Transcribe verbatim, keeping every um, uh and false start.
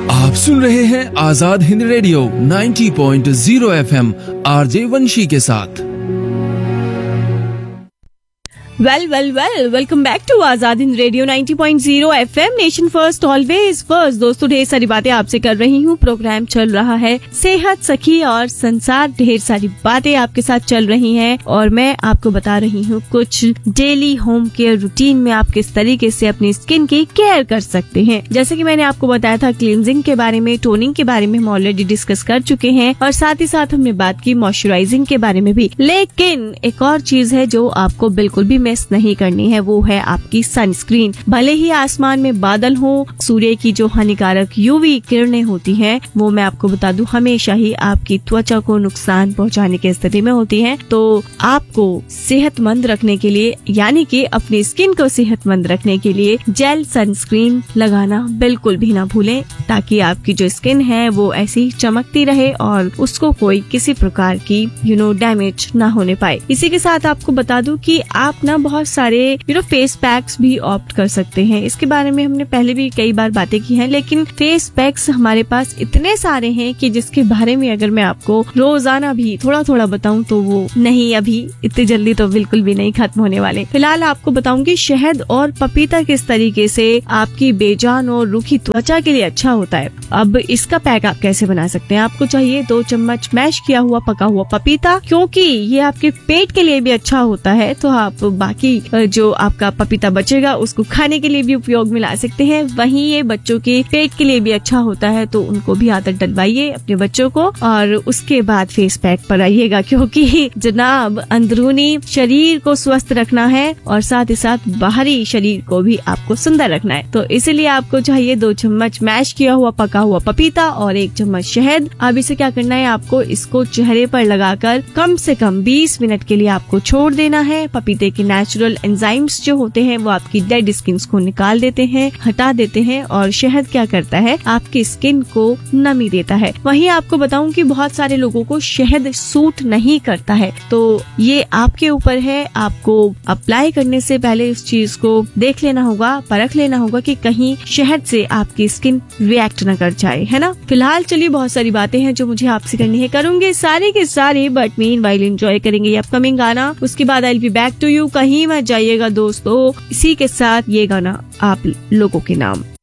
आप सुन रहे हैं आजाद हिंद रेडियो नब्बे पॉइंट शून्य एफएम आरजे वंशी के साथ। Well well well welcome back to Azad Hind radio नब्बे पॉइंट शून्य FM, nation first always first. दोस्तों, ढेर सारी बातें आपसे कर रही हूँ। प्रोग्राम चल रहा है सेहत सखी और संसार, ढेर सारी बातें आपके साथ चल रही हैं और मैं आपको बता रही हूँ कुछ डेली होम केयर रूटीन में आप किस तरीके से अपनी स्किन की केयर कर सकते हैं। जैसे कि मैंने आपको बताया था क्लींजिंग के बारे में, टोनिंग के बारे में हम ऑलरेडी डिस्कस कर चुके हैं और साथ ही साथ हमने बात की मॉइस्चराइजिंग के बारे में भी। लेकिन एक और चीज है जो आपको बिल्कुल भी मिस नहीं करनी है, वो है आपकी सनस्क्रीन। भले ही आसमान में बादल हो, सूर्य की जो हानिकारक यूवी किरणें होती हैं वो मैं आपको बता दूं हमेशा ही आपकी त्वचा को नुकसान पहुंचाने की स्थिति में होती हैं। तो आपको सेहतमंद रखने के लिए, यानी कि अपनी स्किन को सेहतमंद रखने के लिए जेल सनस्क्रीन लगाना बिल्कुल भी ना भूलें, ताकि आपकी जो स्किन है वो ऐसी चमकती रहे और उसको कोई किसी प्रकार की यू नो डैमेज ना होने पाए। इसी के साथ आपको बता दूं कि आप ना बहुत सारे यू नो फेस पैक्स भी ऑप्ट कर सकते हैं। इसके बारे में हमने पहले भी कई बार बातें की हैं, लेकिन फेस पैक्स हमारे पास इतने सारे हैं कि जिसके बारे में अगर मैं आपको रोजाना भी थोड़ा थोड़ा बताऊं तो वो नहीं, अभी इतनी जल्दी तो बिल्कुल भी नहीं खत्म होने वाले। फिलहाल आपको बताऊंगी शहद और पपीता किस तरीके से आपकी बेजान और रूखी त्वचा के लिए अच्छा होता है। अब इसका पैक आप कैसे बना सकते हैं। आपको चाहिए दो चम्मच मैश किया हुआ पका हुआ पपीता, क्योंकि ये आपके पेट के लिए भी अच्छा होता है। तो आप बाकी जो आपका पपीता बचेगा उसको खाने के लिए भी उपयोग में ला सकते हैं। वहीं ये बच्चों के पेट के लिए भी अच्छा होता है, तो उनको भी आदत डलवाइए अपने बच्चों को और उसके बाद फेस पैक पर आइएगा, क्योंकि जनाब अंदरूनी शरीर को स्वस्थ रखना है और साथ ही साथ बाहरी शरीर को भी आपको सुंदर रखना है। तो इसलिए आपको चाहिए दो चम्मच मैश किया हुआ पका हुआ पपीता और एक चम्मच शहद। अब इसे क्या करना है, आपको इसको चेहरे पर लगाकर कम से कम बीस मिनट के लिए आपको छोड़ देना है। पपीते के नेचुरल एंजाइम्स जो होते हैं वो आपकी डेड स्किन को निकाल देते हैं, हटा देते हैं, और शहद क्या करता है, आपकी स्किन को नमी देता है। वहीं आपको बताऊं कि बहुत सारे लोगों को शहद सूट नहीं करता है, तो ये आपके ऊपर है। आपको अप्लाई करने से पहले इस चीज को देख लेना होगा, परख लेना होगा कि कहीं शहद से आपकी स्किन रिएक्ट न कर जाए, है ना। फिलहाल चलिए, बहुत सारी बातें हैं जो मुझे आपसे करनी है, करूंगी सारी के सारी, बट मीन वाइल एंजॉय करेंगे ये अपकमिंग गाना। उसके बाद I will be back to you. कहीं मत जाइएगा दोस्तों, इसी के साथ ये गाना आप लोगों के नाम।